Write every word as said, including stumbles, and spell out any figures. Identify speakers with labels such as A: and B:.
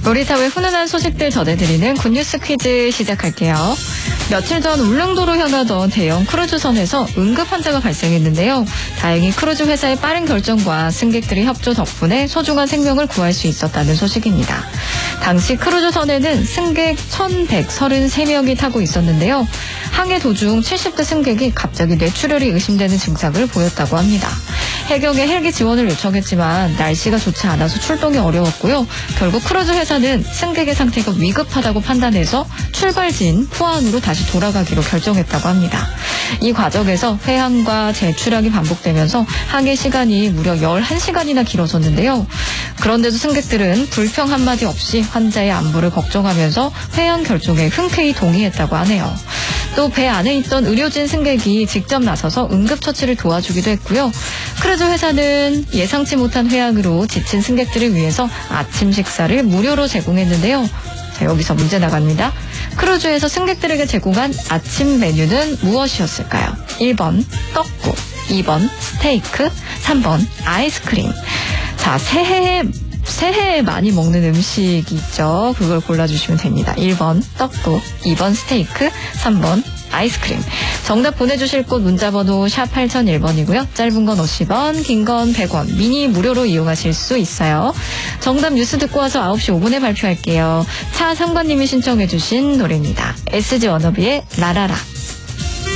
A: 우리 사회 훈훈한 소식들 전해드리는 굿뉴스 퀴즈 시작할게요. 며칠 전 울릉도로 향하던 대형 크루즈선에서 응급 환자가 발생했는데요. 다행히 크루즈 회사의 빠른 결정과 승객들의 협조 덕분에 소중한 생명을 구할 수 있었다는 소식입니다. 당시 크루즈선에는 승객 천백삼십삼 명이 타고 있었는데요. 항해 도중 칠십 대 승객이 갑자기 뇌출혈이 의심되는 증상을 보였다고 합니다. 해경에 헬기 지원을 요청했지만 날씨가 좋지 않아서 출동이 어려웠고요. 결국 크루즈 회사는 승객의 상태가 위급하다고 판단해서 출발지인 포항으로 다시 돌아가기로 결정했다고 합니다. 이 과정에서 회항과 재출항이 반복되면서 항해 시간이 무려 열한 시간이나 길어졌는데요. 그런데도 승객들은 불평 한마디 없이 환자의 안부를 걱정하면서 회항 결정에 흔쾌히 동의했다고 하네요. 또 배 안에 있던 의료진 승객이 직접 나서서 응급처치를 도와주기도 했고요. 크루즈 회사는 예상치 못한 회항으로 지친 승객들을 위해서 아침 식사를 무료로 제공했는데요. 자, 여기서 문제 나갑니다. 크루즈에서 승객들에게 제공한 아침 메뉴는 무엇이었을까요? 일 번 떡국, 이 번 스테이크, 삼 번 아이스크림. 자, 새해에 새해에 많이 먹는 음식이 있죠. 그걸 골라주시면 됩니다. 일 번 떡국, 이 번 스테이크, 삼 번 아이스크림. 정답 보내주실 곳 문자번호 샵 팔공공일 번이고요. 짧은 건 오십 원, 긴 건 백 원, 미니 무료로 이용하실 수 있어요. 정답 뉴스 듣고 와서 아홉 시 오 분에 발표할게요. 차상관님이 신청해 주신 노래입니다. 에스지 워너비의 라라라.